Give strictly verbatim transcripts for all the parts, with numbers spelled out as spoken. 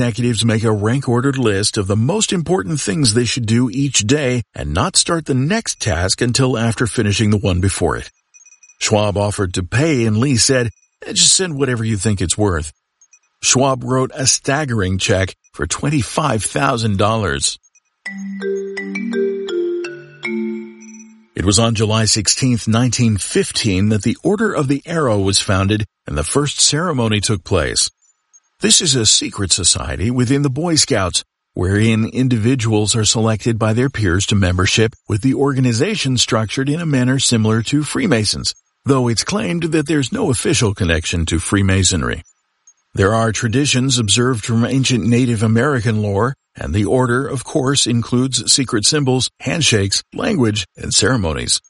Executives make a rank-ordered list of the most important things they should do each day and not start the next task until after finishing the one before it. Schwab offered to pay, and Lee said, just send whatever you think it's worth. Schwab wrote a staggering check for twenty-five thousand dollars. It was on July sixteenth, nineteen fifteen, that the Order of the Arrow was founded and the first ceremony took place. This is a secret society within the Boy Scouts, wherein individuals are selected by their peers to membership, with the organization structured in a manner similar to Freemasons, though it's claimed that there's no official connection to Freemasonry. There are traditions observed from ancient Native American lore, and the order, of course, includes secret symbols, handshakes, language, and ceremonies.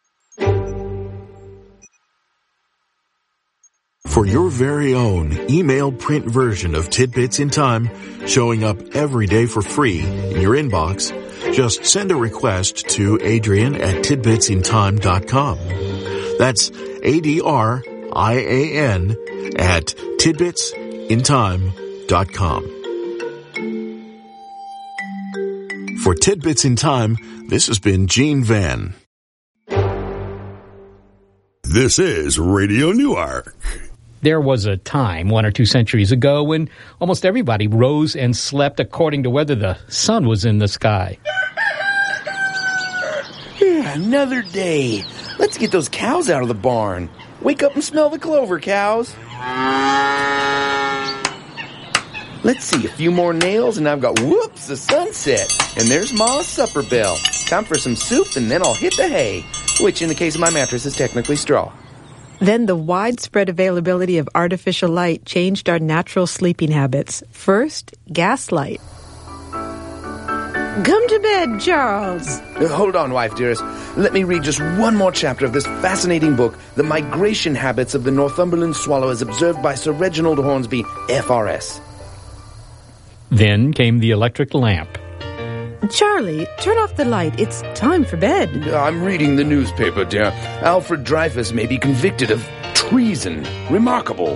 For your very own email print version of Tidbits in Time, showing up every day for free in your inbox, just send a request to Adrian at tidbits in time dot com. That's A D R I A N at tidbits in time dot com. For Tidbits in Time, this has been Gene Van. This is Radio Newark. There was a time, one or two centuries ago, when almost everybody rose and slept according to whether the sun was in the sky. Yeah, another day. Let's get those cows out of the barn. Wake up and smell the clover, cows. Let's see, a few more nails and I've got, whoops, the sunset. And there's Ma's supper bell. Time for some soup and then I'll hit the hay, which in the case of my mattress is technically straw. Then the widespread availability of artificial light changed our natural sleeping habits. First, gaslight. Come to bed, Charles. Uh, hold on, wife dearest. Let me read just one more chapter of this fascinating book, The Migration Habits of the Northumberland Swallow as Observed by Sir Reginald Hornsby, F R S. Then came the electric lamp. Charlie, turn off the light. It's time for bed. I'm reading the newspaper, dear. Alfred Dreyfus may be convicted of treason. Remarkable.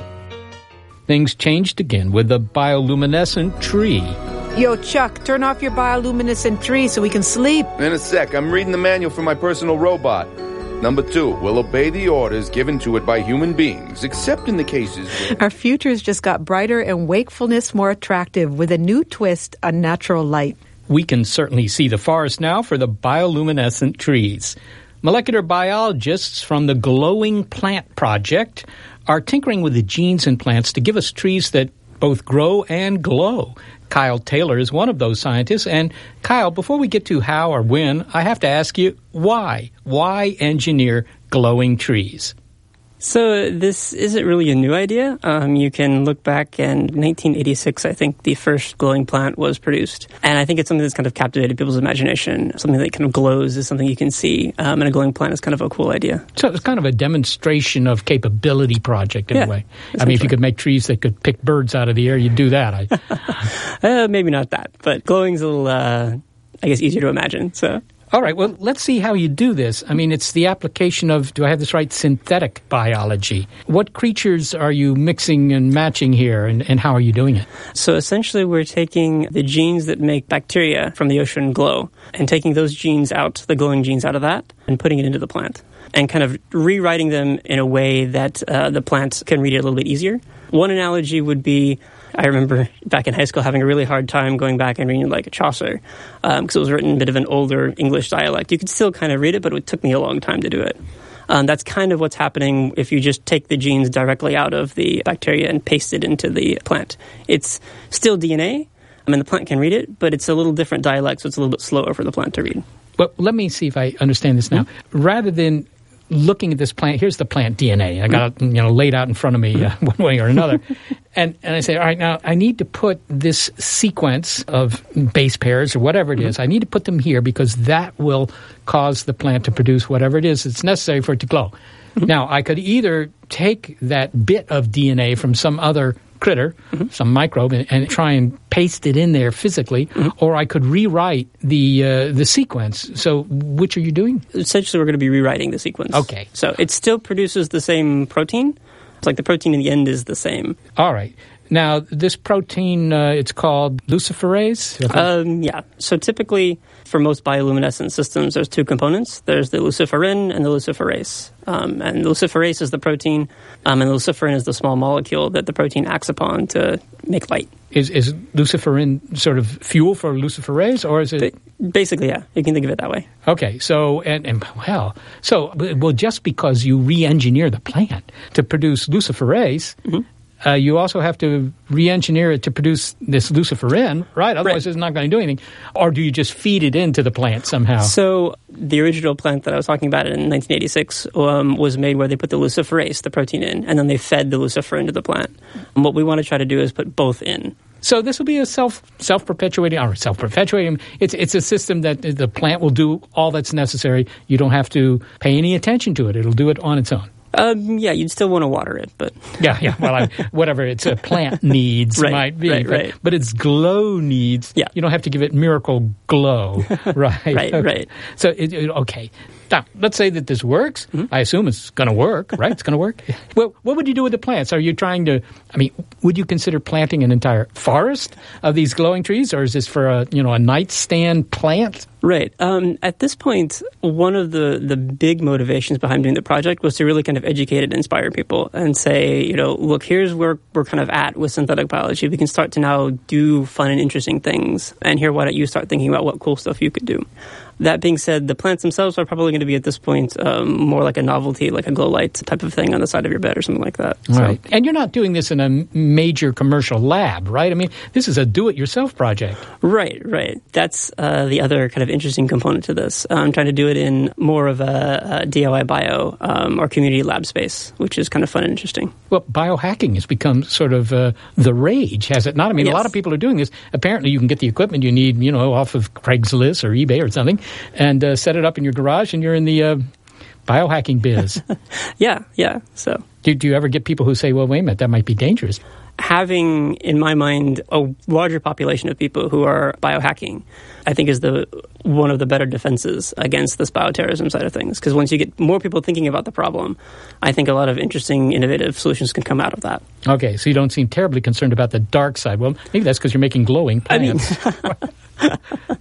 Things changed again with the bioluminescent tree. Yo, Chuck, turn off your bioluminescent tree so we can sleep. In a sec, I'm reading the manual for my personal robot. Number two, will obey the orders given to it by human beings, except in the cases where... Our futures just got brighter and wakefulness more attractive with a new twist on natural light. We can certainly see the forest now for the bioluminescent trees. Molecular biologists from the Glowing Plant Project are tinkering with the genes in plants to give us trees that both grow and glow. Kyle Taylor is one of those scientists. And Kyle, before we get to how or when, I have to ask you, why? Why engineer glowing trees? So this isn't really a new idea. Um, you can look back, in nineteen eighty-six, I think, the first glowing plant was produced. And I think it's something that's kind of captivated people's imagination. Something that kind of glows is something you can see. Um, and a glowing plant is kind of a cool idea. So it's kind of a demonstration of capability project in yeah, a way. I mean, if you could make trees that could pick birds out of the air, you'd do that. I... uh, maybe not that. But glowing's a little, uh, I guess, easier to imagine, so... All right, well, let's see how you do this. I mean, it's the application of, do I have this right, synthetic biology. What creatures are you mixing and matching here, and, and how are you doing it? So essentially, we're taking the genes that make bacteria from the ocean glow and taking those genes out, the glowing genes out of that, and putting it into the plant, and kind of rewriting them in a way that uh, the plant can read it a little bit easier. One analogy would be, I remember back in high school having a really hard time going back and reading like a Chaucer because um, it was written in a bit of an older English dialect. You could still kind of read it, but it took me a long time to do it. Um, that's kind of what's happening if you just take the genes directly out of the bacteria and paste it into the plant. It's still D N A. I mean, the plant can read it, but it's a little different dialect, so it's a little bit slower for the plant to read. Well, let me see if I understand this now. Mm-hmm. Rather than looking at this plant, here's the plant D N A. I got it, you know, laid out in front of me uh, one way or another. and and I say, all right, now I need to put this sequence of base pairs or whatever it is, I need to put them here because that will cause the plant to produce whatever it is that's necessary for it to glow. Now, I could either take that bit of D N A from some other critter, mm-hmm. some microbe, and, and try and paste it in there physically, mm-hmm. or I could rewrite the uh, the sequence. So which are you doing? Essentially, we're going to be rewriting the sequence. Okay. So it still produces the same protein. It's like the protein in the end is the same. All right. Now, this protein, uh, it's called luciferase? Um, yeah. So typically, for most bioluminescent systems, there's two components. There's the luciferin and the luciferase. Um, and the luciferase is the protein, um, and the luciferin is the small molecule that the protein acts upon to make light. Is is luciferin sort of fuel for luciferase, or is it? Basically, yeah. You can think of it that way. Okay, so, and, and well, so, well, just because you re-engineer the plant to produce luciferase, mm-hmm. Uh, you also have to re-engineer it to produce this luciferin, right? Otherwise, right. It's not going to do anything. Or do you just feed it into the plant somehow? So the original plant that I was talking about in nineteen eighty-six um, was made where they put the luciferase, the protein, in, and then they fed the luciferin into the plant. And what we want to try to do is put both in. So this will be a self self-perpetuating or self-perpetuating. It's it's a system that the plant will do all that's necessary. You don't have to pay any attention to it. It'll do it on its own. Um, yeah, you'd still want to water it, but yeah, yeah. Well, I, whatever its a plant needs right, might be, right, but, right. but its glow needs. Yeah. You don't have to give it miracle glow, right? right, okay. right. So it, it, okay. Now, let's say that this works. Mm-hmm. I assume it's going to work, right? It's going to work. Well, what would you do with the plants? Are you trying to, I mean, would you consider planting an entire forest of these glowing trees, or is this for a, you know, a nightstand plant? Right. Um, at this point, one of the, the big motivations behind doing the project was to really kind of educate and inspire people and say, you know, look, here's where we're kind of at with synthetic biology. We can start to now do fun and interesting things. And here, why don't you start thinking about what cool stuff you could do? That being said, the plants themselves are probably going to be at this point um, more like a novelty, like a glow light type of thing on the side of your bed or something like that. So. Right. And you're not doing this in a major commercial lab, right? I mean, this is a do-it-yourself project. Right, right. That's uh, the other kind of interesting component to this. I'm trying to do it in more of a, a D I Y bio um, or community lab space, which is kind of fun and interesting. Well, biohacking has become sort of uh, the rage, has it not? I mean, yes. A lot of people are doing this. Apparently, you can get the equipment you need, you know, off of Craigslist or eBay or something, and uh, set it up in your garage, and you're in the uh, biohacking biz. yeah, yeah. So, do, do you ever get people who say, well, wait a minute, that might be dangerous? Having, in my mind, a larger population of people who are biohacking, I think is the one of the better defenses against this bioterrorism side of things. Because once you get more people thinking about the problem, I think a lot of interesting, innovative solutions can come out of that. Okay, so you don't seem terribly concerned about the dark side. Well, maybe that's because you're making glowing plants. I mean,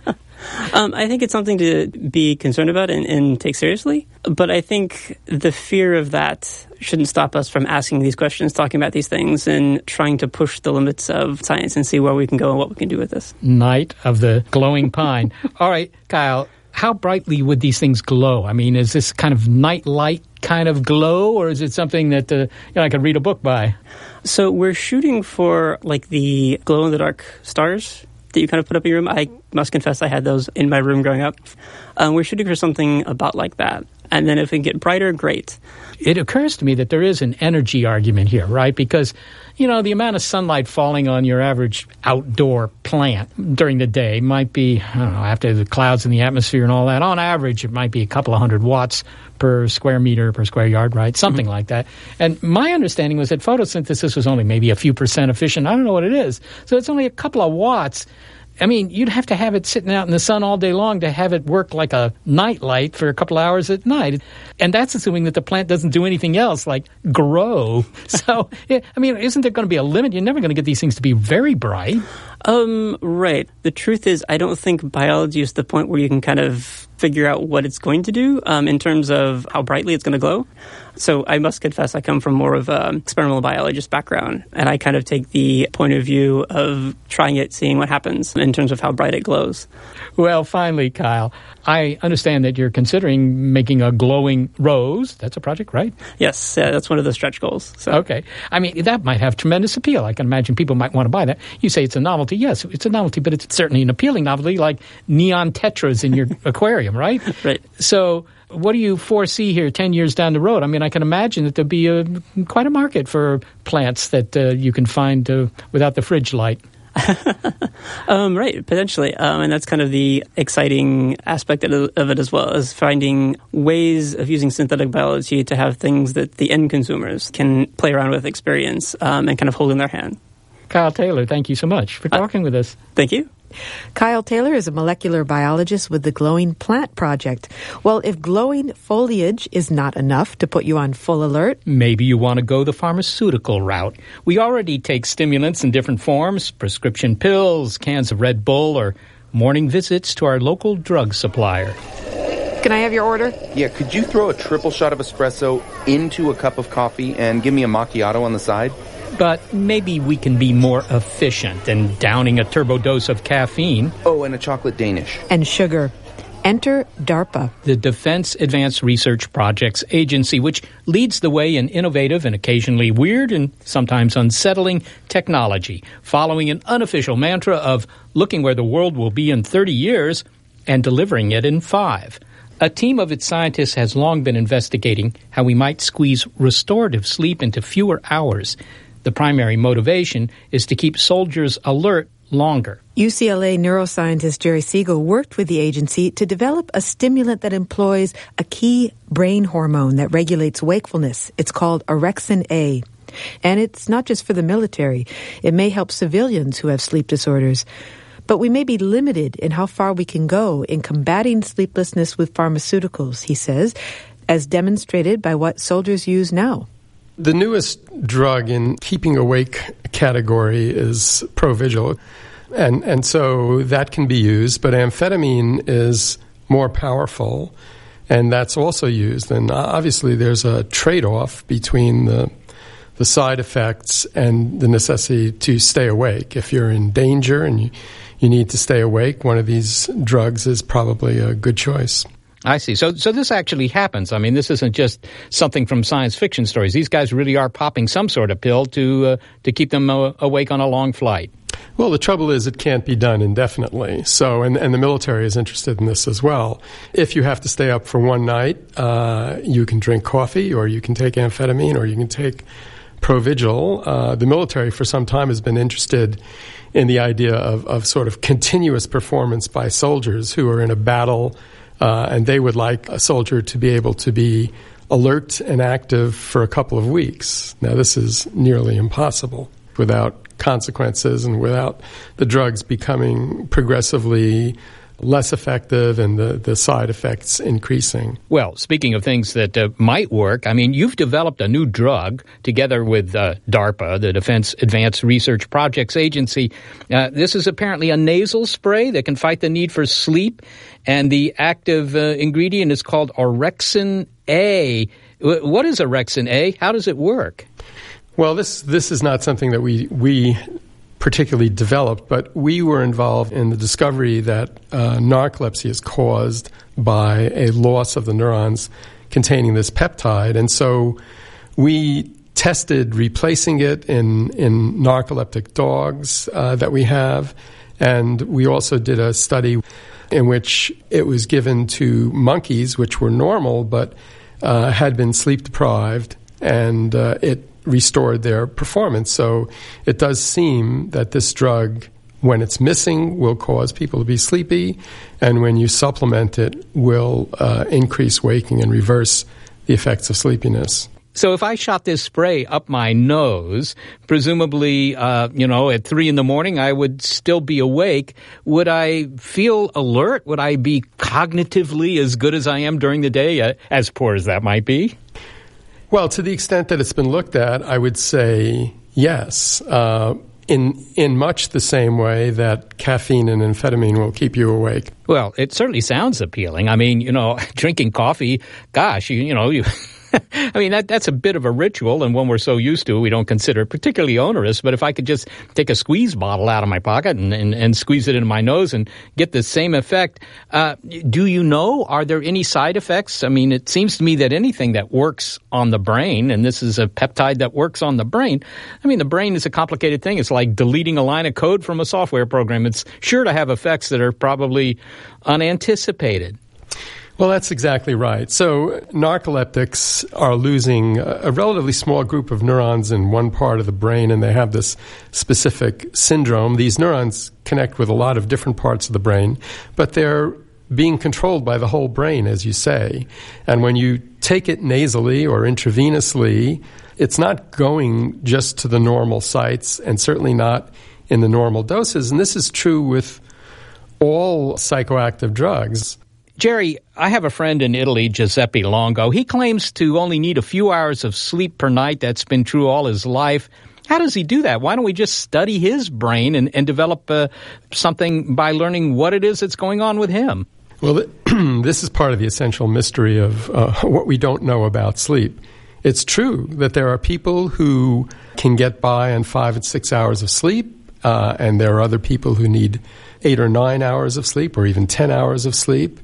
Um, I think it's something to be concerned about and, and take seriously. But I think the fear of that shouldn't stop us from asking these questions, talking about these things, and trying to push the limits of science and see where we can go and what we can do with this. Night of the glowing pine. All right, Kyle, how brightly would these things glow? I mean, is this kind of night light kind of glow, or is it something that uh, you know, I could read a book by? So we're shooting for like the glow-in-the-dark stars that you kind of put up in your room. I must confess I had those in my room growing up. Um, we're shooting for something about like that. And then if we can get brighter, great. It occurs to me that there is an energy argument here, right? Because, you know, the amount of sunlight falling on your average outdoor plant during the day might be, I don't know, after the clouds in the atmosphere and all that, on average it might be a couple of hundred watts per square meter, per square yard, right? Something mm-hmm. like that. And my understanding was that photosynthesis was only maybe a few percent efficient. I don't know what it is. So it's only a couple of watts. I mean, you'd have to have it sitting out in the sun all day long to have it work like a night light for a couple of hours at night. And that's assuming that the plant doesn't do anything else like grow. So, yeah, I mean, isn't there going to be a limit? You're never going to get these things to be very bright. Um, right. The truth is, I don't think biology is the point where you can kind of figure out what it's going to do um, in terms of how brightly it's going to glow. So I must confess I come from more of an experimental biologist background, and I kind of take the point of view of trying it, seeing what happens in terms of how bright it glows. Well, finally, Kyle, I understand that you're considering making a glowing rose. That's a project, right? Yes, uh, that's one of the stretch goals. So. Okay. I mean, that might have tremendous appeal. I can imagine people might want to buy that. You say it's a novelty. Yes, it's a novelty, but it's certainly an appealing novelty, like neon tetras in your aquarium, right? Right. So what do you foresee here ten years down the road? I mean, I can imagine that there'll be a, quite a market for plants that uh, you can find uh, without the fridge light. um, right, potentially. Um, and that's kind of the exciting aspect of it as well, is finding ways of using synthetic biology to have things that the end consumers can play around with, experience, um, and kind of hold in their hand. Kyle Taylor, thank you so much for talking uh, with us. Thank you. Kyle Taylor is a molecular biologist with the Glowing Plant Project. Well, if glowing foliage is not enough to put you on full alert, maybe you want to go the pharmaceutical route. We already take stimulants in different forms, prescription pills, cans of Red Bull, or morning visits to our local drug supplier. Can I have your order? Yeah, could you throw a triple shot of espresso into a cup of coffee and give me a macchiato on the side? But maybe we can be more efficient than downing a turbo dose of caffeine. Oh, and a chocolate Danish. And sugar. Enter DARPA, the Defense Advanced Research Projects Agency, which leads the way in innovative and occasionally weird and sometimes unsettling technology, following an unofficial mantra of looking where the world will be in thirty years and delivering it in five. A team of its scientists has long been investigating how we might squeeze restorative sleep into fewer hours. The primary motivation is to keep soldiers alert longer. U C L A neuroscientist Jerry Siegel worked with the agency to develop a stimulant that employs a key brain hormone that regulates wakefulness. It's called orexin A. And it's not just for the military. It may help civilians who have sleep disorders. But we may be limited in how far we can go in combating sleeplessness with pharmaceuticals, he says, as demonstrated by what soldiers use now. The newest drug in keeping awake category is Provigil, and, and so that can be used, but amphetamine is more powerful, and that's also used. And obviously there's a trade-off between the the side effects and the necessity to stay awake. If you're in danger and you, you need to stay awake, one of these drugs is probably a good choice. I see. So so this actually happens. I mean, this isn't just something from science fiction stories. These guys really are popping some sort of pill to uh, to keep them uh, awake on a long flight. Well, the trouble is it can't be done indefinitely. So, and, and the military is interested in this as well. If you have to stay up for one night, uh, you can drink coffee, or you can take amphetamine, or you can take Provigil. Uh, the military for some time has been interested in the idea of, of sort of continuous performance by soldiers who are in a battle. Uh, and they would like a soldier to be able to be alert and active for a couple of weeks. Now, this is nearly impossible without consequences and without the drugs becoming progressively less effective and the, the side effects increasing. Well, speaking of things that uh, might work, I mean, you've developed a new drug together with uh, DARPA, the Defense Advanced Research Projects Agency. Uh, this is apparently a nasal spray that can fight the need for sleep, and the active uh, ingredient is called orexin A. What is orexin A? How does it work? Well, this this is not something that we we particularly developed, but we were involved in the discovery that uh, narcolepsy is caused by a loss of the neurons containing this peptide. And so we tested replacing it in, in narcoleptic dogs uh, that we have, and we also did a study in which it was given to monkeys, which were normal, but uh, had been sleep-deprived, and uh, it restored their performance. So it does seem that this drug, when it's missing, will cause people to be sleepy, and when you supplement it, will uh, increase waking and reverse the effects of sleepiness. So if I shot this spray up my nose, presumably, uh, you know, at three in the morning, I would still be awake. Would I feel alert? Would I be cognitively as good as I am during the day, uh, as poor as that might be? Well, to the extent that it's been looked at, I would say yes, uh, in in much the same way that caffeine and amphetamine will keep you awake. Well, it certainly sounds appealing. I mean, you know, drinking coffee, gosh, you, you know, you... I mean, that that's a bit of a ritual, and one we're so used to, we don't consider it particularly onerous. But if I could just take a squeeze bottle out of my pocket and, and, and squeeze it into my nose and get the same effect, uh, do you know, are there any side effects? I mean, it seems to me that anything that works on the brain, and this is a peptide that works on the brain, I mean, the brain is a complicated thing. It's like deleting a line of code from a software program. It's sure to have effects that are probably unanticipated. Well, that's exactly right. So narcoleptics are losing a relatively small group of neurons in one part of the brain, and they have this specific syndrome. These neurons connect with a lot of different parts of the brain, but they're being controlled by the whole brain, as you say. And when you take it nasally or intravenously, it's not going just to the normal sites, and certainly not in the normal doses. And this is true with all psychoactive drugs. Jerry, I have a friend in Italy, Giuseppe Longo. He claims to only need a few hours of sleep per night. That's been true all his life. How does he do that? Why don't we just study his brain and, and develop uh, something by learning what it is that's going on with him? Well, this is part of the essential mystery of uh, what we don't know about sleep. It's true that there are people who can get by on five and six hours of sleep, uh, and there are other people who need eight or nine hours of sleep or even ten hours of sleep.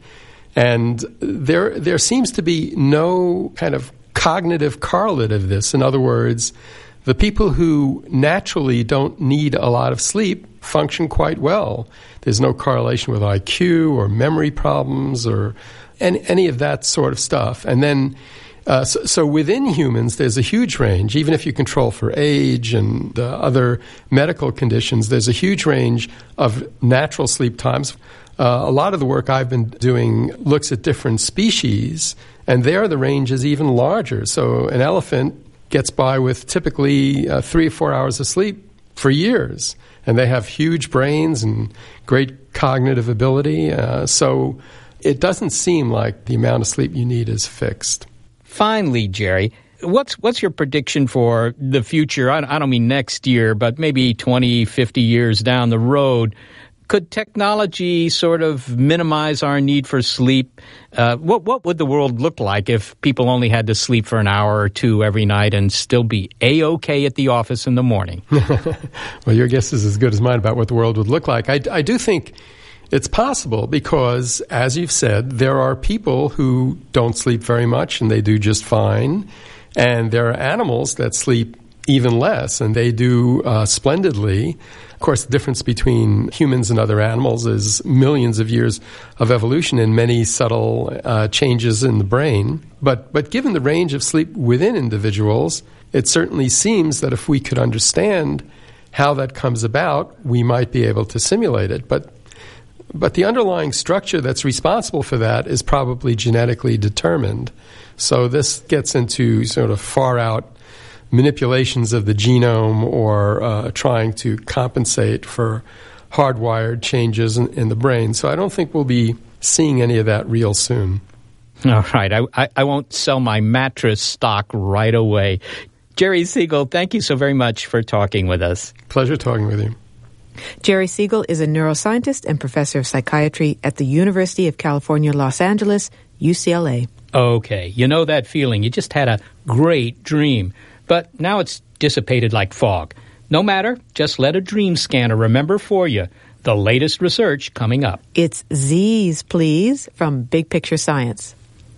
And there there seems to be no kind of cognitive correlate of this. In other words, the people who naturally don't need a lot of sleep function quite well. There's no correlation with I Q or memory problems or any, any of that sort of stuff. And then, uh, so, so within humans, there's a huge range. Even if you control for age and uh, other medical conditions, there's a huge range of natural sleep times. Uh, a lot of the work I've been doing looks at different species, and there the range is even larger. So an elephant gets by with typically uh, three or four hours of sleep for years, and they have huge brains and great cognitive ability. Uh, so it doesn't seem like the amount of sleep you need is fixed. Finally, Jerry, what's what's your prediction for the future? I, I don't mean next year, but maybe twenty, fifty years down the road. Could technology sort of minimize our need for sleep? Uh, what what would the world look like if people only had to sleep for an hour or two every night and still be A-okay at the office in the morning? Well, your guess is as good as mine about what the world would look like. I, I do think it's possible because, as you've said, there are people who don't sleep very much and they do just fine. And there are animals that sleep even less, and they do uh, splendidly. Of course, the difference between humans and other animals is millions of years of evolution and many subtle uh, changes in the brain. But but given the range of sleep within individuals, it certainly seems that if we could understand how that comes about, we might be able to simulate it. But but the underlying structure that's responsible for that is probably genetically determined. So this gets into sort of far out manipulations of the genome or uh, trying to compensate for hardwired changes in, in the brain. So I don't think we'll be seeing any of that real soon. All right. I, I, I won't sell my mattress stock right away. Jerry Siegel, thank you so very much for talking with us. Pleasure talking with you. Jerry Siegel is a neuroscientist and professor of psychiatry at the University of California, Los Angeles, U C L A. Okay. You know that feeling. You just had a great dream. But now it's dissipated like fog. No matter, just let a dream scanner remember for you the latest research coming up. It's Z's, please, from Big Picture Science.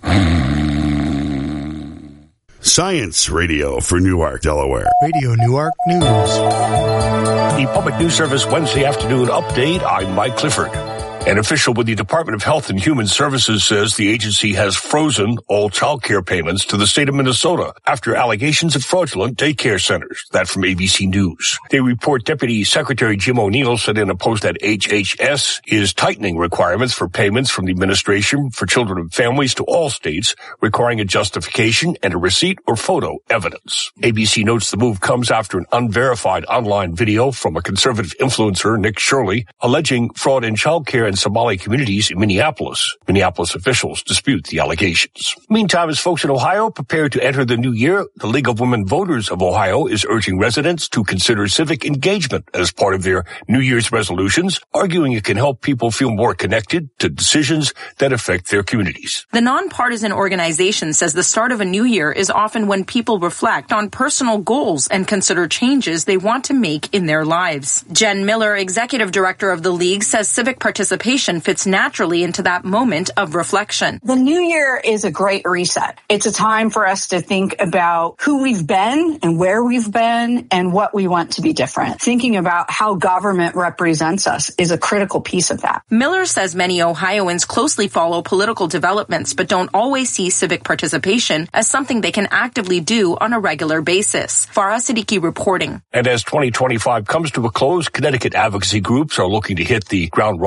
Science Radio for Newark, Delaware. Radio Newark News. The Public News Service Wednesday afternoon update. I'm Mike Clifford. An official with the Department of Health and Human Services says the agency has frozen all child care payments to the state of Minnesota after allegations of fraudulent daycare centers. That from A B C News. They report Deputy Secretary Jim O'Neill said in a post that H H S is tightening requirements for payments from the Administration for Children and Families to all states, requiring a justification and a receipt or photo evidence. A B C notes the move comes after an unverified online video from a conservative influencer, Nick Shirley, alleging fraud in child care in Somali communities in Minneapolis. Minneapolis officials dispute the allegations. Meantime, as folks in Ohio prepare to enter the new year, the League of Women Voters of Ohio is urging residents to consider civic engagement as part of their New Year's resolutions, arguing it can help people feel more connected to decisions that affect their communities. The nonpartisan organization says the start of a new year is often when people reflect on personal goals and consider changes they want to make in their lives. Jen Miller, executive director of the League, says civic participation fits naturally into that moment of reflection. The new year is a great reset. It's a time for us to think about who we've been and where we've been and what we want to be different. Thinking about how government represents us is a critical piece of that. Miller says many Ohioans closely follow political developments but don't always see civic participation as something they can actively do on a regular basis. Farah Siddiqui reporting. And as twenty twenty-five comes to a close, Connecticut advocacy groups are looking to hit the ground running in twenty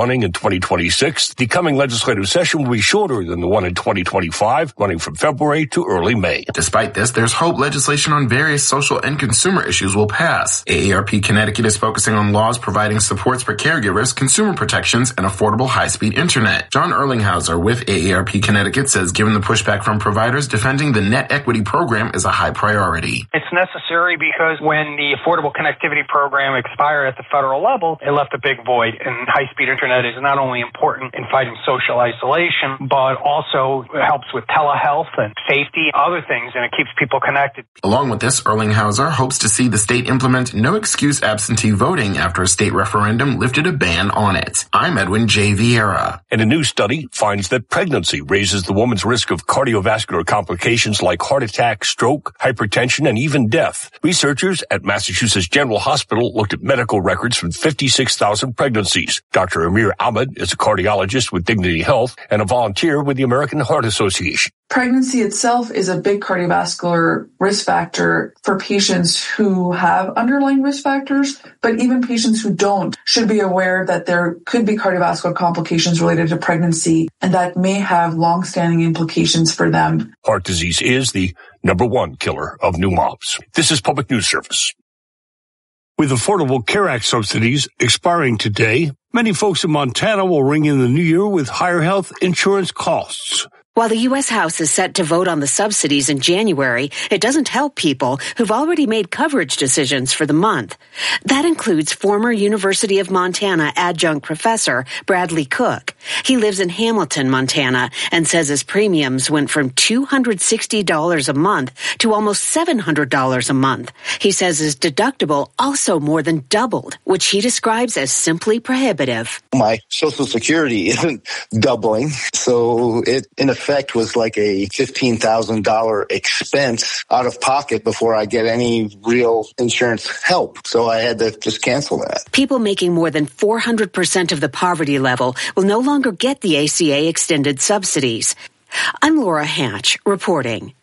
twenty twenty-six, the coming legislative session will be shorter than the one in twenty twenty-five, running from February to early May. Despite this, there's hope legislation on various social and consumer issues will pass. A A R P Connecticut is focusing on laws providing supports for caregivers, consumer protections, and affordable high-speed internet. John Erlinghauser with A A R P Connecticut says given the pushback from providers, defending the net equity program is a high priority. It's necessary because when the Affordable Connectivity Program expired at the federal level, it left a big void, and high-speed internet is not only important in fighting social isolation, but also helps with telehealth and safety, other things, and it keeps people connected. Along with this, Erlinghauser hopes to see the state implement no-excuse absentee voting after a state referendum lifted a ban on it. I'm Edwin J. Vieira. And a new study finds that pregnancy raises the woman's risk of cardiovascular complications like heart attack, stroke, hypertension, and even death. Researchers at Massachusetts General Hospital looked at medical records from fifty-six thousand pregnancies. Doctor Amir Ahmed is a cardiologist with Dignity Health and a volunteer with the American Heart Association. Pregnancy itself is a big cardiovascular risk factor for patients who have underlying risk factors, but even patients who don't should be aware that there could be cardiovascular complications related to pregnancy, and that may have long-standing implications for them. Heart disease is the number one killer of new moms. This is Public News Service. With Affordable Care Act subsidies expiring today, many folks in Montana will ring in the new year with higher health insurance costs. While the U S House is set to vote on the subsidies in January, it doesn't help people who've already made coverage decisions for the month. That includes former University of Montana adjunct professor Bradley Cook. He lives in Hamilton, Montana, and says his premiums went from two hundred sixty dollars a month to almost seven hundred dollars a month. He says his deductible also more than doubled, which he describes as simply prohibitive. My Social Security isn't doubling, so it, in effect, effect was like a fifteen thousand dollars expense out of pocket before I get any real insurance help. So I had to just cancel that. People making more than four hundred percent of the poverty level will no longer get the A C A extended subsidies. I'm Laura Hatch reporting.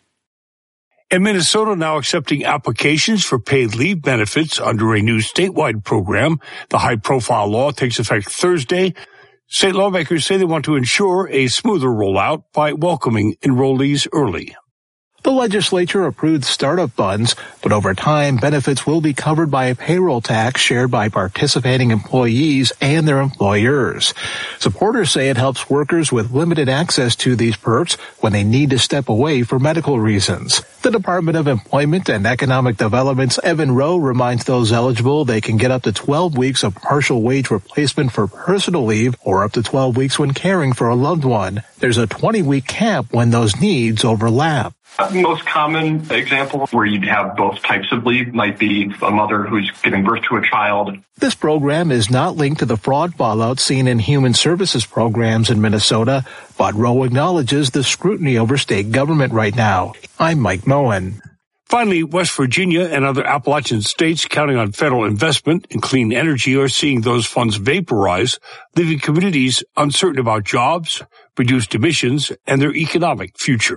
In Minnesota, now accepting applications for paid leave benefits under a new statewide program. The high-profile law takes effect Thursday. State lawmakers say they want to ensure a smoother rollout by welcoming enrollees early. The legislature approved startup funds, but over time, benefits will be covered by a payroll tax shared by participating employees and their employers. Supporters say it helps workers with limited access to these perks when they need to step away for medical reasons. The Department of Employment and Economic Development's Evan Rowe reminds those eligible they can get up to twelve weeks of partial wage replacement for personal leave or up to twelve weeks when caring for a loved one. There's a twenty-week cap when those needs overlap. The most common example where you'd have both types of leave might be a mother who's giving birth to a child. This program is not linked to the fraud fallout seen in human services programs in Minnesota, but Rowe acknowledges the scrutiny over state government right now. I'm Mike Moen. Finally, West Virginia and other Appalachian states counting on federal investment in clean energy are seeing those funds vaporize, leaving communities uncertain about jobs, reduced emissions, and their economic future.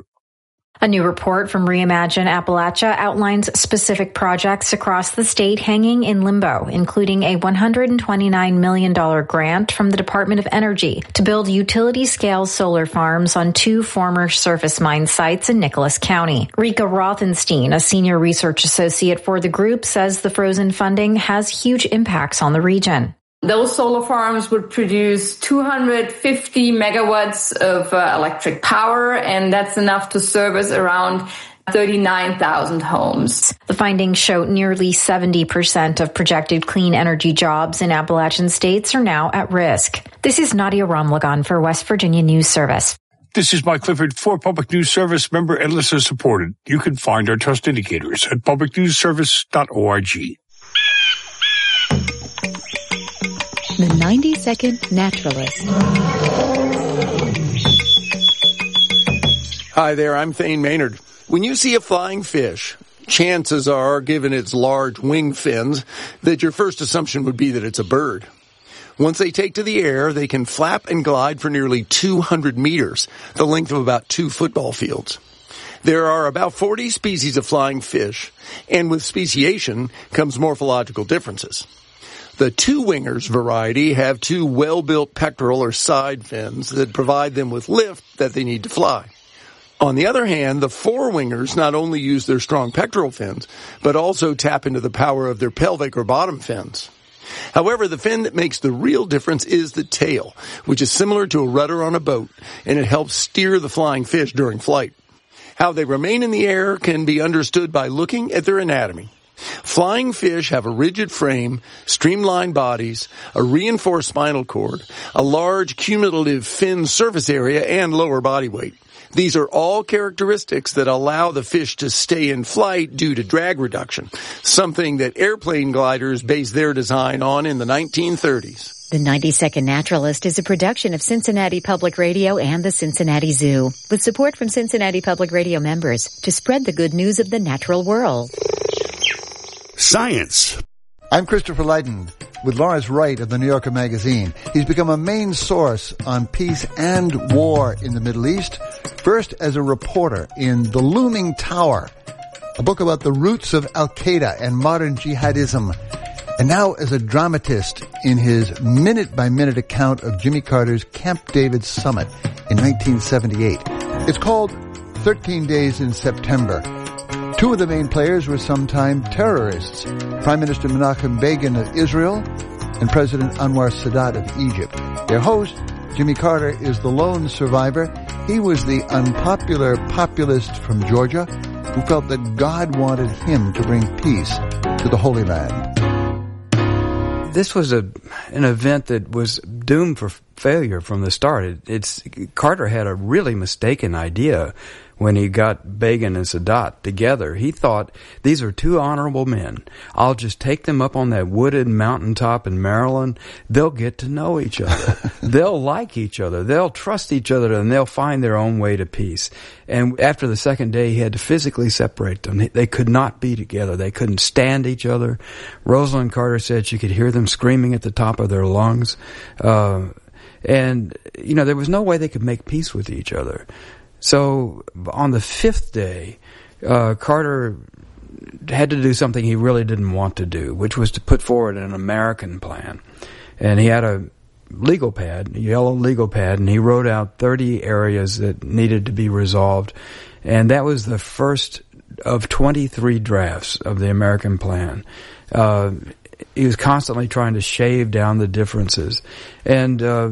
A new report from Reimagine Appalachia outlines specific projects across the state hanging in limbo, including a one hundred twenty-nine million dollars grant from the Department of Energy to build utility-scale solar farms on two former surface mine sites in Nicholas County. Rika Rothenstein, a senior research associate for the group, says the frozen funding has huge impacts on the region. Those solar farms would produce two hundred fifty megawatts of uh, electric power, and that's enough to service around thirty-nine thousand homes. The findings show nearly seventy percent of projected clean energy jobs in Appalachian states are now at risk. This is Nadia Ramlagan for West Virginia News Service. This is Mike Clifford for Public News Service, member and listener supported. You can find our trust indicators at public news service dot org. The ninety second Naturalist. Hi there, I'm Thane Maynard. When you see a flying fish, chances are, given its large wing fins, that your first assumption would be that it's a bird. Once they take to the air, they can flap and glide for nearly two hundred meters, the length of about two football fields. There are about forty species of flying fish, and with speciation comes morphological differences. The two-wingers variety have two well-built pectoral or side fins that provide them with lift that they need to fly. On the other hand, the four-wingers not only use their strong pectoral fins, but also tap into the power of their pelvic or bottom fins. However, the fin that makes the real difference is the tail, which is similar to a rudder on a boat, and it helps steer the flying fish during flight. How they remain in the air can be understood by looking at their anatomy. Flying fish have a rigid frame, streamlined bodies, a reinforced spinal cord, a large cumulative fin surface area, and lower body weight. These are all characteristics that allow the fish to stay in flight due to drag reduction, something that airplane gliders based their design on in the nineteen thirties. The ninety second Naturalist is a production of Cincinnati Public Radio and the Cincinnati Zoo, with support from Cincinnati Public Radio members to spread the good news of the natural world. Science. I'm Christopher Lydon with Lawrence Wright of the New Yorker magazine. He's become a main source on peace and war in the Middle East, first as a reporter in The Looming Tower, a book about the roots of Al-Qaeda and modern jihadism, and now as a dramatist in his minute-by-minute account of Jimmy Carter's Camp David summit in nineteen seventy-eight. It's called thirteen days in September. Two of the main players were sometime terrorists, Prime Minister Menachem Begin of Israel and President Anwar Sadat of Egypt. Their host, Jimmy Carter, is the lone survivor. He was the unpopular populist from Georgia who felt that God wanted him to bring peace to the Holy Land. This was a an event that was doomed for failure from the start. It, it's Carter had a really mistaken idea when he got Begin and Sadat together. He thought, these are two honorable men. I'll just take them up on that wooded mountaintop in Maryland. They'll get to know each other. They'll like each other. They'll trust each other, and they'll find their own way to peace. And after the second day, he had to physically separate them. They could not be together. They couldn't stand each other. Rosalind Carter said she could hear them screaming at the top of their lungs. Uh, and, you know, there was no way they could make peace with each other. So on the fifth day, uh, Carter had to do something he really didn't want to do, which was to put forward an American plan. And he had a legal pad, a yellow legal pad, and he wrote out thirty areas that needed to be resolved. And that was the first of twenty-three drafts of the American plan. Uh, he was constantly trying to shave down the differences. And uh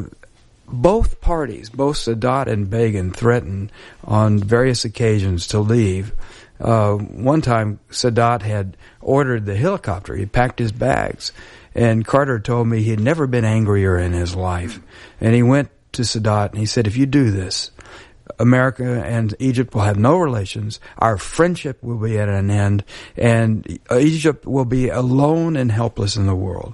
both parties, both Sadat and Begin, threatened on various occasions to leave. Uh, one time, Sadat had ordered the helicopter. He packed his bags. And Carter told me he had never been angrier in his life. And he went to Sadat and he said, if you do this, America and Egypt will have no relations. Our friendship will be at an end. And Egypt will be alone and helpless in the world.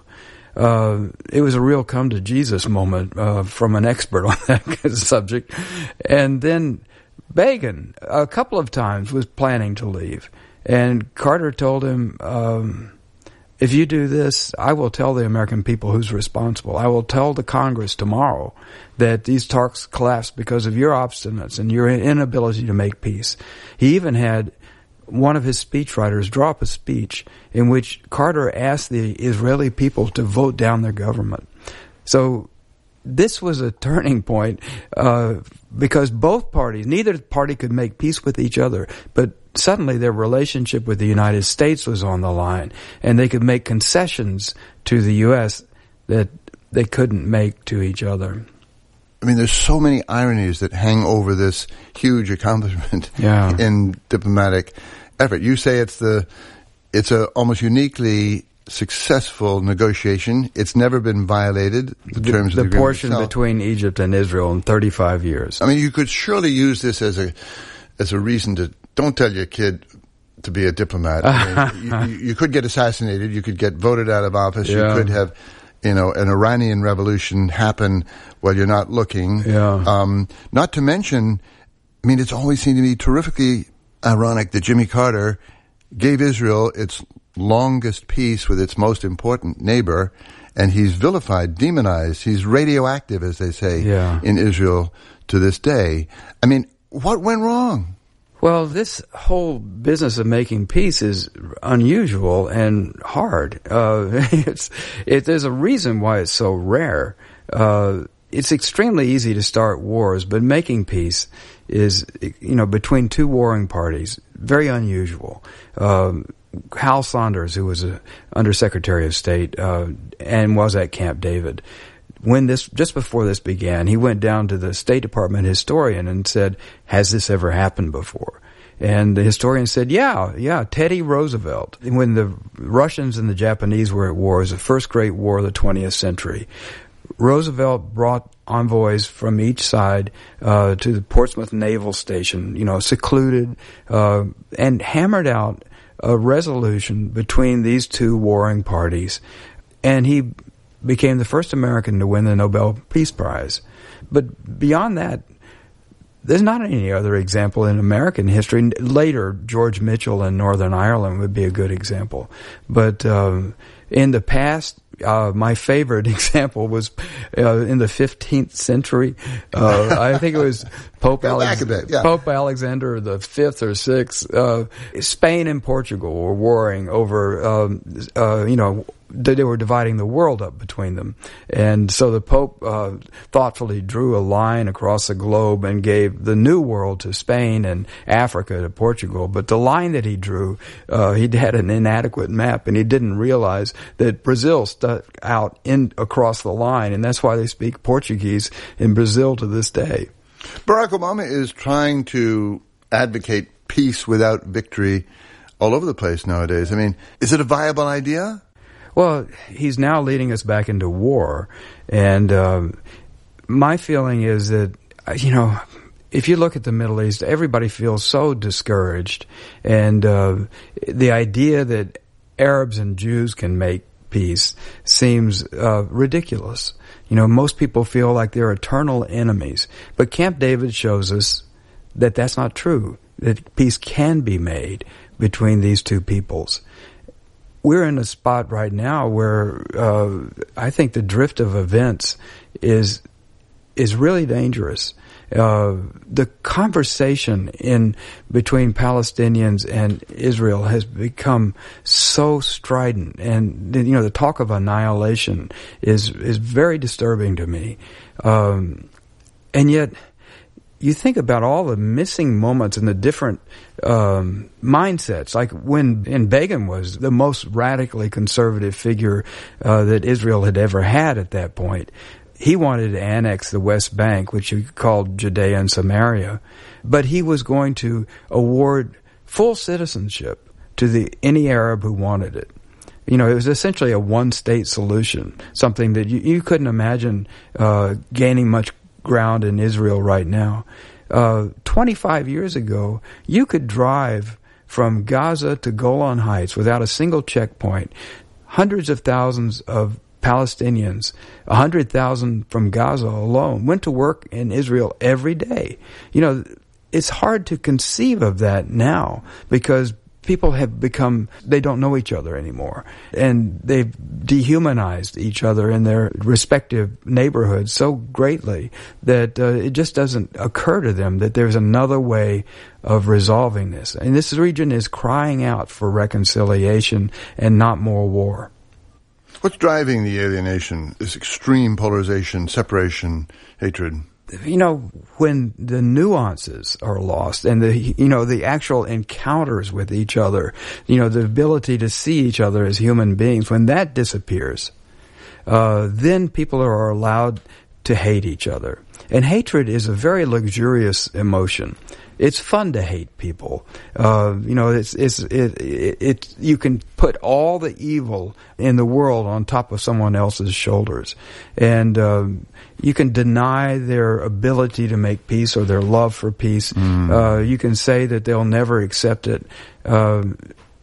Uh, it was a real come-to-Jesus moment uh, from an expert on that subject. And then Begin, a couple of times, was planning to leave. And Carter told him, um, if you do this, I will tell the American people who's responsible. I will tell the Congress tomorrow that these talks collapsed because of your obstinance and your inability to make peace. He even had one of his speechwriters draw up a speech in which Carter asked the Israeli people to vote down their government. So this was a turning point uh, because both parties, neither party could make peace with each other, but suddenly their relationship with the United States was on the line, and they could make concessions to the U S that they couldn't make to each other. I mean, there's so many ironies that hang over this huge accomplishment yeah. in diplomatic effort. You say it's the it's a almost uniquely successful negotiation. It's never been violated. The, the terms the of the portion itself. between Egypt and Israel in thirty-five years. I mean, you could surely use this as a as a reason to don't tell your kid to be a diplomat. I mean, you, you, you could get assassinated. You could get voted out of office. Yeah. You could have, you know, an Iranian revolution happen while you're not looking. Yeah. Um, not to mention, I mean, it's always seemed to me terrifically ironic that Jimmy Carter gave Israel its longest peace with its most important neighbor, and he's vilified, demonized. He's radioactive, as they say yeah. in Israel to this day. I mean, what went wrong? Well, this whole business of making peace is unusual and hard. Uh, it's, it, there's a reason why it's so rare. Uh, it's extremely easy to start wars, but making peace is, you know, between two warring parties, very unusual. Um, Hal Saunders, who was a Undersecretary of State, uh, and was at Camp David, when this, just before this began, he went down to the State Department historian and said, has this ever happened before? And the historian said, yeah, yeah, Teddy Roosevelt. When the Russians and the Japanese were at war, it was the first great war of the twentieth century. Roosevelt brought envoys from each side uh, to the Portsmouth Naval Station, you know, secluded, uh, and hammered out a resolution between these two warring parties. And he became the first American to win the Nobel Peace Prize. But beyond that, there's not any other example in American history. Later, George Mitchell in Northern Ireland would be a good example. But um, in the past, uh, my favorite example was uh, in the fifteenth century. Uh, I think it was Pope, Alex- yeah. Pope Alexander the Fifth or Sixth. Uh, Spain and Portugal were warring over, um, uh, you know, they were dividing the world up between them. And so the Pope uh, thoughtfully drew a line across the globe and gave the New World to Spain and Africa to Portugal. But the line that he drew, uh, he had an inadequate map, and he didn't realize that Brazil stuck out in across the line, and that's why they speak Portuguese in Brazil to this day. Barack Obama is trying to advocate peace without victory all over the place nowadays. I mean, is it a viable idea? Well, he's now leading us back into war, and um, my feeling is that, you know, if you look at the Middle East, everybody feels so discouraged, and uh, the idea that Arabs and Jews can make peace seems uh, ridiculous. You know, most people feel like they're eternal enemies, but Camp David shows us that that's not true, that peace can be made between these two peoples. We're in a spot right now where uh, I think the drift of events is is really dangerous. Uh, the conversation in between Palestinians and Israel has become so strident, and you know the talk of annihilation is is very disturbing to me. Um, and yet, you think about all the missing moments and the different um, mindsets. Like when and Begin was the most radically conservative figure uh, that Israel had ever had at that point. He wanted to annex the West Bank, which he called Judea and Samaria, but he was going to award full citizenship to the any Arab who wanted it. You know, it was essentially a one-state solution, something that you, you couldn't imagine uh, gaining much ground in Israel right now. Uh, twenty-five years ago, you could drive from Gaza to Golan Heights without a single checkpoint. Hundreds of thousands of Palestinians, one hundred thousand from Gaza alone, went to work in Israel every day. You know, it's hard to conceive of that now because people have become, they don't know each other anymore. And they've dehumanized each other in their respective neighborhoods so greatly that uh, it just doesn't occur to them that there's another way of resolving this. And this region is crying out for reconciliation and not more war. What's driving the alienation, this extreme polarization, separation, hatred? You know, when the nuances are lost and the, you know, the actual encounters with each other, you know, the ability to see each other as human beings, when that disappears, uh, then people are allowed to hate each other. And hatred is a very luxurious emotion. It's fun to hate people. Uh, you know, it's, it's, it, it, it, you can put all the evil in the world on top of someone else's shoulders. And, um, you can deny their ability to make peace or their love for peace. Mm. Uh, you can say that they'll never accept it. Um,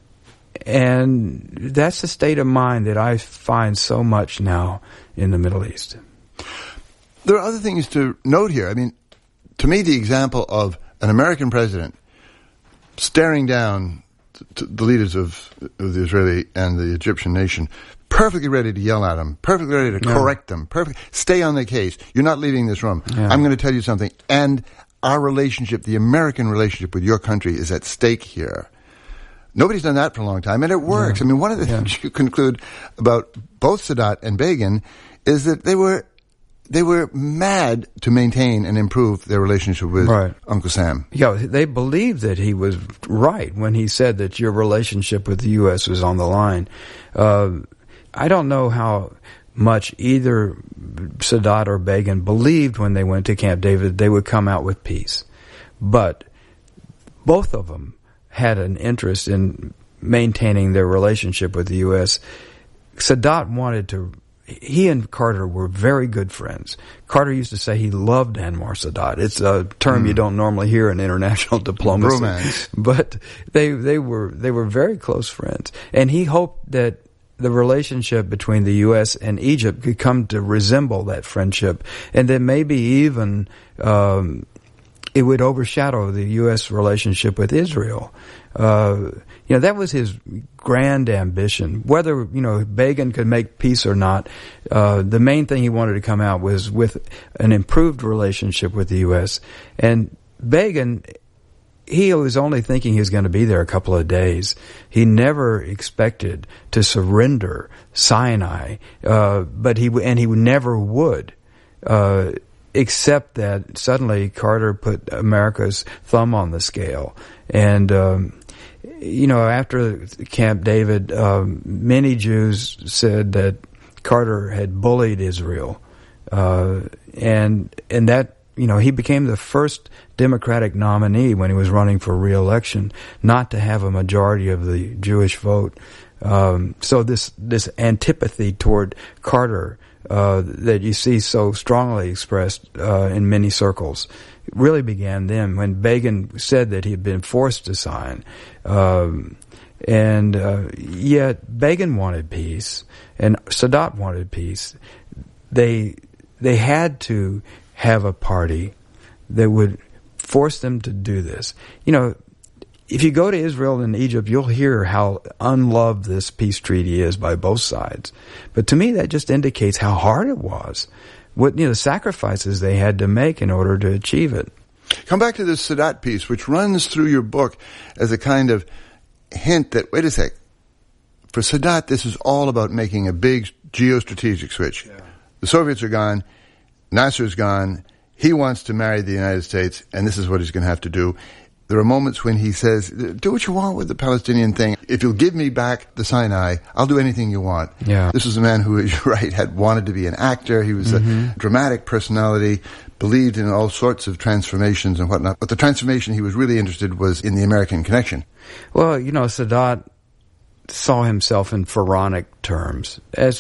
and that's the state of mind that I find so much now in the Middle East. There are other things to note here. I mean, to me, the example of an American president staring down to the leaders of, of the Israeli and the Egyptian nation, perfectly ready to yell at them, perfectly ready to yeah. correct them, perfect. Stay on the case. You're not leaving this room. Yeah. I'm going to tell you something. And our relationship, the American relationship with your country is at stake here. Nobody's done that for a long time, and it works. Yeah. I mean, one of the yeah. things you conclude about both Sadat and Begin is that they were they were mad to maintain and improve their relationship with right. Uncle Sam. Yeah, they believed that he was right when he said that your relationship with the U S was on the line. Uh, I don't know how much either Sadat or Begin believed when they went to Camp David they would come out with peace. But both of them had an interest in maintaining their relationship with the U S. Sadat wanted to... He and Carter were very good friends. Carter used to say he loved Anwar Sadat. It's a term mm. you don't normally hear in international diplomacy. Romance. But they they were they were very close friends. And he hoped that the relationship between the U S and Egypt could come to resemble that friendship, and that maybe even um, it would overshadow the U S relationship with Israel. Uh, you know, that was his grand ambition. Whether, you know, Begin could make peace or not, uh, the main thing he wanted to come out was with an improved relationship with the U S. And Begin, he was only thinking he was going to be there a couple of days. He never expected to surrender Sinai, uh, but he, and he never would, uh, except that suddenly Carter put America's thumb on the scale. And, um, you know, after Camp David, um, many Jews said that Carter had bullied Israel. Uh, and, and that, you know, he became the first Democratic nominee when he was running for re-election not to have a majority of the Jewish vote. Um, so this, this antipathy toward Carter, uh, that you see so strongly expressed, uh, in many circles, really began then when Begin said that he had been forced to sign. Um, and uh, yet Begin wanted peace and Sadat wanted peace. They they had to have a party that would force them to do this. You know, if you go to Israel and Egypt, you'll hear how unloved this peace treaty is by both sides. But to me, that just indicates how hard it was. What, you know, the sacrifices they had to make in order to achieve it. Come back to this Sadat piece, which runs through your book as a kind of hint that, wait a sec, for Sadat, this is all about making a big geostrategic switch. Yeah. The Soviets are gone, Nasser's gone, he wants to marry the United States, and this is what he's going to have to do. There are moments when he says, do what you want with the Palestinian thing. If you'll give me back the Sinai, I'll do anything you want. Yeah. This was a man who, you're right, had wanted to be an actor. He was mm-hmm. a dramatic personality, believed in all sorts of transformations and whatnot. But the transformation he was really interested was in the American connection. Well, you know, Sadat saw himself in pharaonic terms, as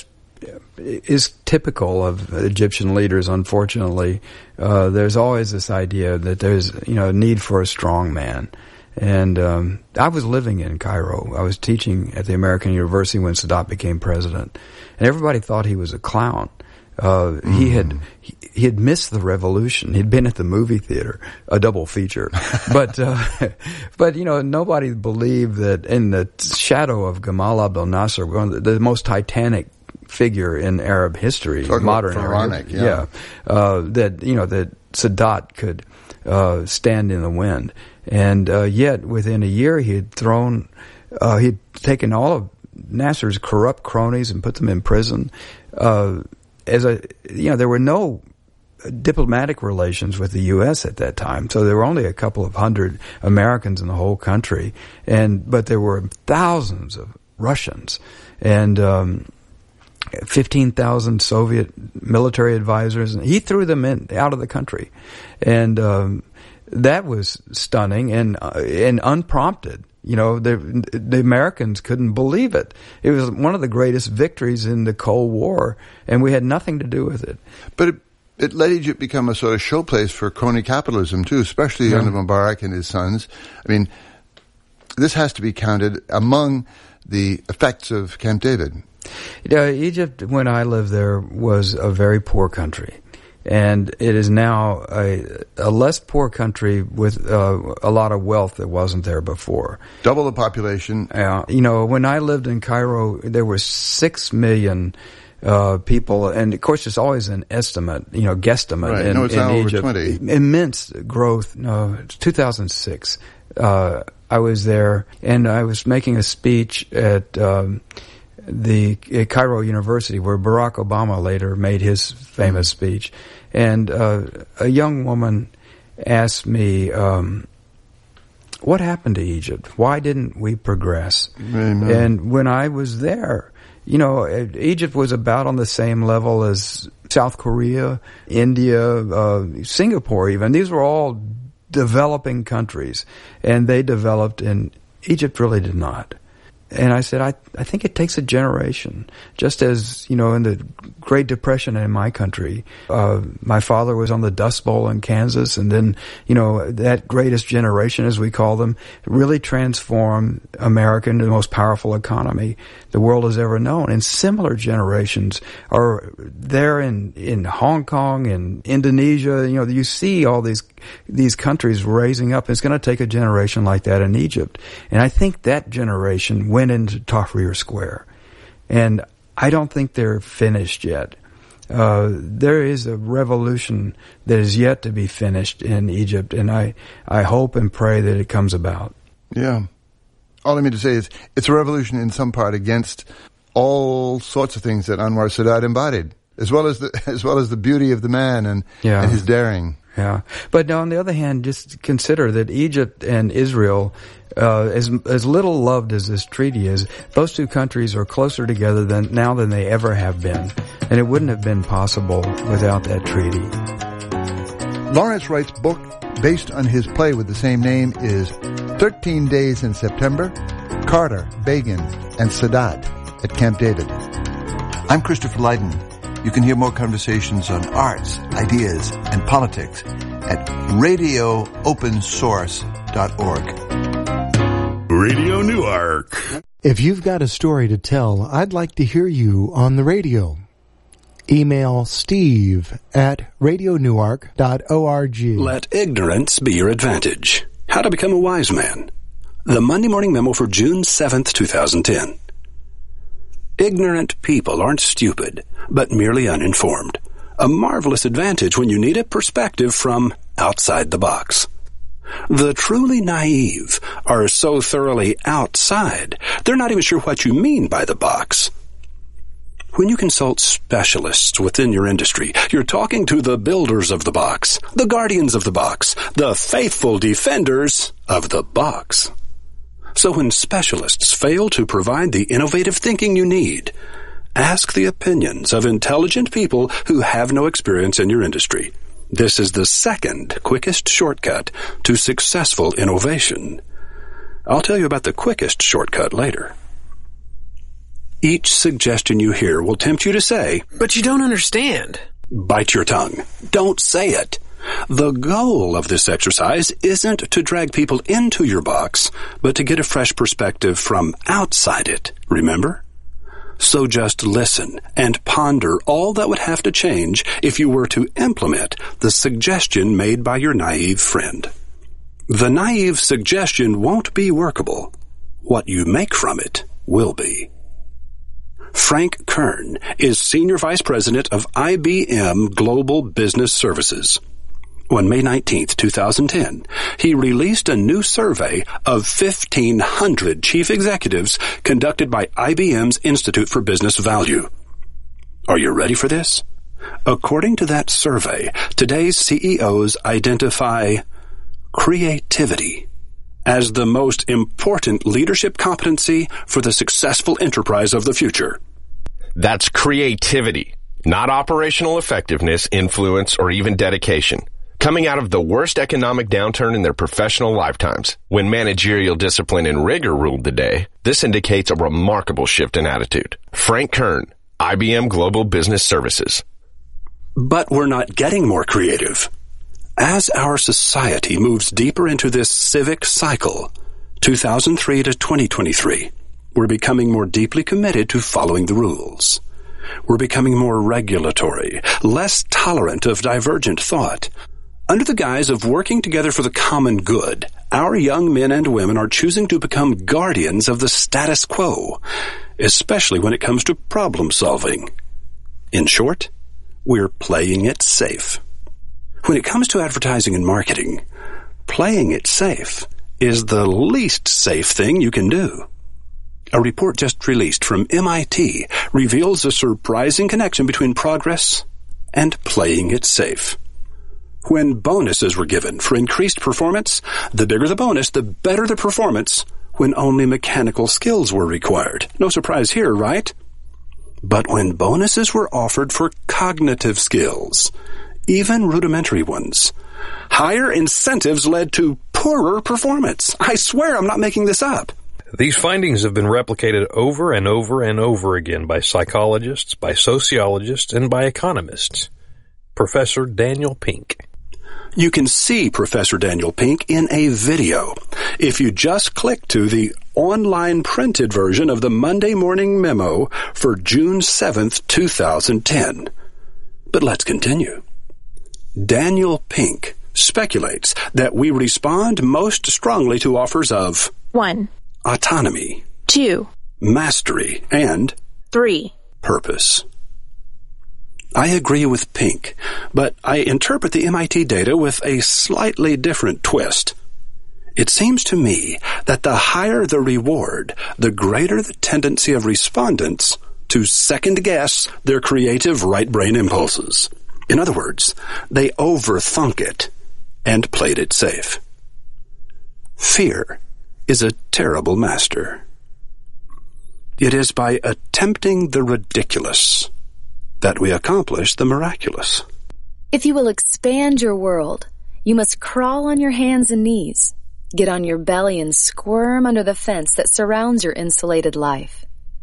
is typical of Egyptian leaders, unfortunately. Uh, there's always this idea that there's, you know, a need for a strong man. And um, I was living in Cairo. I was teaching at the American University when Sadat became president. And everybody thought he was a clown. Uh, mm. he had, he, he had missed the revolution. He'd been at the movie theater, a double feature. but, uh, but, you know, nobody believed that in the shadow of Gamal Abdel Nasser, one of the, the most titanic figure in Arab history, Talk modern Arab, yeah, yeah. Uh, that, you know, that Sadat could, uh, stand in the wind. And, uh, yet within a year he had thrown, uh, he'd taken all of Nasser's corrupt cronies and put them in prison. Uh, as a, you know, there were no diplomatic relations with the U S at that time, so there were only a couple of hundred Americans in the whole country, and, but there were thousands of Russians. And, um, fifteen thousand Soviet military advisors, and he threw them in out of the country, and um, that was stunning and uh, and unprompted. You know, the the Americans couldn't believe it. It was one of the greatest victories in the Cold War, and we had nothing to do with it. But it, it let Egypt become a sort of showplace for crony capitalism too, especially yeah. under Mubarak and his sons. I mean, this has to be counted among the effects of Camp David. You know, Egypt, when I lived there, was a very poor country. And it is now a, a less poor country with uh, a lot of wealth that wasn't there before. Double the population. Uh, you know, when I lived in Cairo, there were six million uh, people, and of course it's always an estimate, you know, guesstimate right. in, no, it's in now Egypt. Over twenty. Immense growth. No, it's two thousand six. Uh, I was there, and I was making a speech at um, the at Cairo University, where Barack Obama later made his famous mm-hmm. speech. And uh, a young woman asked me, um, what happened to Egypt? Why didn't we progress? Amen. And when I was there, you know, Egypt was about on the same level as South Korea, India, uh, Singapore even. These were all developing countries, and they developed, and Egypt really did not. And I said, I, I think it takes a generation. Just as, you know, in the Great Depression in my country, uh, my father was on the Dust Bowl in Kansas, and then, you know, that greatest generation, as we call them, really transformed America into the most powerful economy the world has ever known. And similar generations are there in, in Hong Kong and Indonesia. You know, you see all these, these countries raising up. It's going to take a generation like that in Egypt. And I think that generation went into Tahrir Square. And I don't think they're finished yet. Uh, there is a revolution that is yet to be finished in Egypt, and I, I hope and pray that it comes about. Yeah. All I mean to say is it's a revolution in some part against all sorts of things that Anwar Sadat embodied, as well as the, as well as the beauty of the man and, yeah. and his daring. Yeah. But on the other hand, just consider that Egypt and Israel, uh, as, as little loved as this treaty is, those two countries are closer together than now than they ever have been. And it wouldn't have been possible without that treaty. Lawrence Wright's book, based on his play with the same name, is thirteen Days in September, Carter, Begin, and Sadat at Camp David. I'm Christopher Lydon. You can hear more conversations on arts, ideas, and politics at radio open source dot org. Radio Newark. If you've got a story to tell, I'd like to hear you on the radio. Email Steve at radio newark dot org. Let ignorance be your advantage. How to become a wise man. The Monday Morning Memo for June seventh, twenty ten. Ignorant people aren't stupid, but merely uninformed. A marvelous advantage when you need a perspective from outside the box. The truly naive are so thoroughly outside, they're not even sure what you mean by the box. When you consult specialists within your industry, you're talking to the builders of the box, the guardians of the box, the faithful defenders of the box. So when specialists fail to provide the innovative thinking you need, ask the opinions of intelligent people who have no experience in your industry. This is the second quickest shortcut to successful innovation. I'll tell you about the quickest shortcut later. Each suggestion you hear will tempt you to say, "But you don't understand." Bite your tongue. Don't say it. The goal of this exercise isn't to drag people into your box, but to get a fresh perspective from outside it, remember? So just listen and ponder all that would have to change if you were to implement the suggestion made by your naive friend. The naive suggestion won't be workable. What you make from it will be. Frank Kern is Senior Vice President of I B M Global Business Services. On May nineteenth, twenty ten, he released a new survey of fifteen hundred chief executives conducted by I B M's Institute for Business Value. Are you ready for this? According to that survey, today's C E Os identify creativity as the most important leadership competency for the successful enterprise of the future. That's creativity, not operational effectiveness, influence, or even dedication. Coming out of the worst economic downturn in their professional lifetimes, when managerial discipline and rigor ruled the day, this indicates a remarkable shift in attitude. Frank Kern, I B M Global Business Services. But we're not getting more creative. As our society moves deeper into this civic cycle, two thousand three to twenty twenty-three, we're becoming more deeply committed to following the rules. We're becoming more regulatory, less tolerant of divergent thought. Under the guise of working together for the common good, our young men and women are choosing to become guardians of the status quo, especially when it comes to problem solving. In short, we're playing it safe. When it comes to advertising and marketing, playing it safe is the least safe thing you can do. A report just released from M I T reveals a surprising connection between progress and playing it safe. When bonuses were given for increased performance, the bigger the bonus, the better the performance when only mechanical skills were required. No surprise here, right? But when bonuses were offered for cognitive skills, even rudimentary ones, higher incentives led to poorer performance. I swear I'm not making this up. These findings have been replicated over and over and over again by psychologists, by sociologists, and by economists. Professor Daniel Pink. You can see Professor Daniel Pink in a video if you just click to the online printed version of the Monday Morning Memo for June seventh, two thousand ten. But let's continue. Daniel Pink speculates that we respond most strongly to offers of one. Autonomy, two. Mastery, and three. Purpose. I agree with Pink, but I interpret the M I T data with a slightly different twist. It seems to me that the higher the reward, the greater the tendency of respondents to second-guess their creative right-brain impulses. In other words, they overthunk it and played it safe. Fear is a terrible master. It is by attempting the ridiculous that we accomplish the miraculous. If you will expand your world, you must crawl on your hands and knees, get on your belly and squirm under the fence that surrounds your insulated life.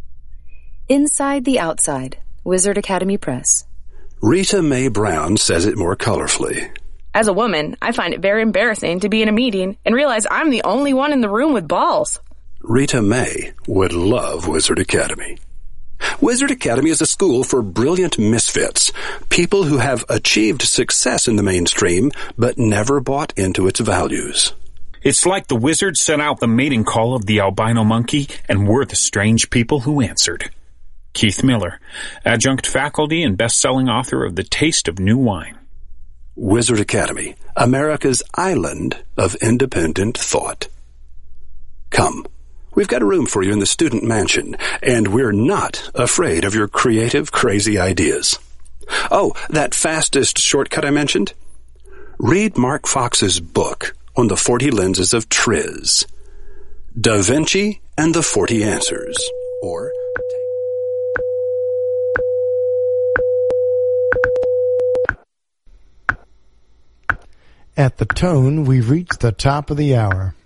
Inside the Outside, Wizard Academy Press. Rita Mae Brown says it more colorfully. As a woman, I find it very embarrassing to be in a meeting and realize I'm the only one in the room with balls. Rita Mae would love Wizard Academy. Wizard Academy is a school for brilliant misfits, people who have achieved success in the mainstream but never bought into its values. It's like the wizard sent out the mating call of the albino monkey, and we're the strange people who answered. Keith Miller, adjunct faculty and best-selling author of The Taste of New Wine. Wizard Academy, America's island of independent thought. Come, we've got a room for you in the student mansion, and we're not afraid of your creative, crazy ideas. Oh, that fastest shortcut I mentioned? Read Mark Fox's book on the forty lenses of Triz. Da Vinci and the forty Answers. Or At the tone, we've reached the top of the hour.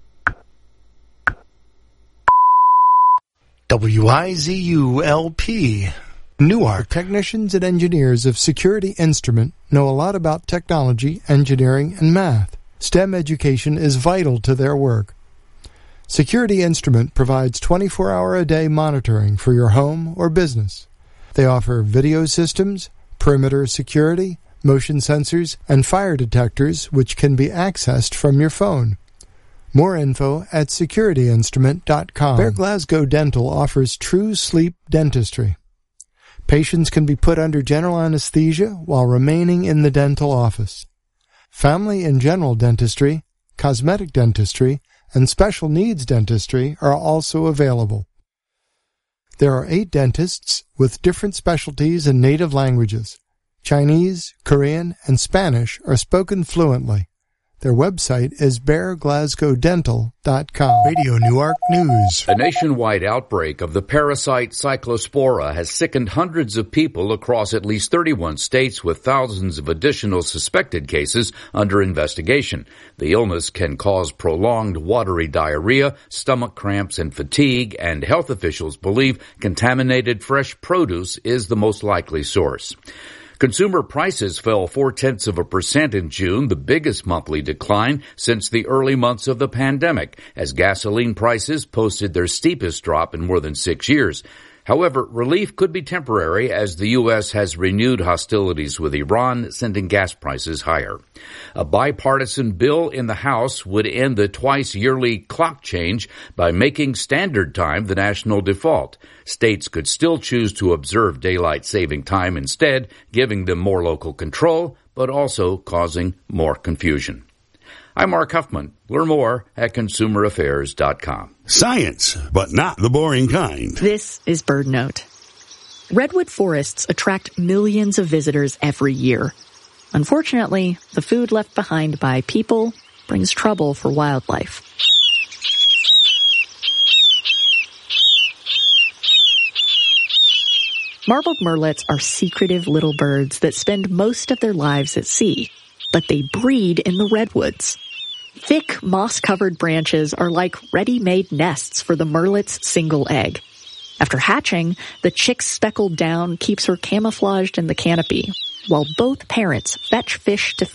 W I Z U L P. Newark. Technicians and engineers of Security Instrument know a lot about technology, engineering, and math. STEM education is vital to their work. Security Instrument provides twenty-four hour a day monitoring for your home or business. They offer video systems, perimeter security, motion sensors, and fire detectors which can be accessed from your phone. More info at security instrument dot com. Bear Glasgow Dental offers true sleep dentistry. Patients can be put under general anesthesia while remaining in the dental office. Family and general dentistry, cosmetic dentistry, and special needs dentistry are also available. There are eight dentists with different specialties and native languages. Chinese, Korean, and Spanish are spoken fluently. Their website is bear glasgow dental dot com. Radio Newark News. A nationwide outbreak of the parasite Cyclospora has sickened hundreds of people across at least thirty-one states, with thousands of additional suspected cases under investigation. The illness can cause prolonged watery diarrhea, stomach cramps, and fatigue, and health officials believe contaminated fresh produce is the most likely source. Consumer prices fell four-tenths of a percent in June, the biggest monthly decline since the early months of the pandemic, as gasoline prices posted their steepest drop in more than six years. However, relief could be temporary as the U S has renewed hostilities with Iran, sending gas prices higher. A bipartisan bill in the House would end the twice-yearly clock change by making standard time the national default. States could still choose to observe daylight saving time instead, giving them more local control, but also causing more confusion. I'm Mark Huffman. Learn more at consumer affairs dot com. Science, but not the boring kind. This is BirdNote. Redwood forests attract millions of visitors every year. Unfortunately, the food left behind by people brings trouble for wildlife. Marbled murrelets are secretive little birds that spend most of their lives at sea, but they breed in the redwoods. Thick, moss-covered branches are like ready-made nests for the murrelet's single egg. After hatching, the chick's speckled down keeps her camouflaged in the canopy, while both parents fetch fish to feed.